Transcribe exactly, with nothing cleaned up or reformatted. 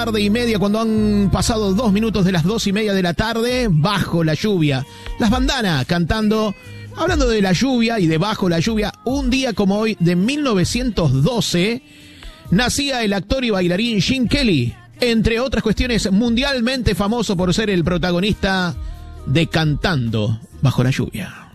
Tarde y media, cuando han pasado dos minutos de las dos y media de la tarde, bajo la lluvia. Las bandanas cantando, hablando de la lluvia y de bajo la lluvia. Un día como hoy, de mil novecientos doce, nacía el actor y bailarín Gene Kelly, entre otras cuestiones mundialmente famoso por ser el protagonista de Cantando bajo la lluvia.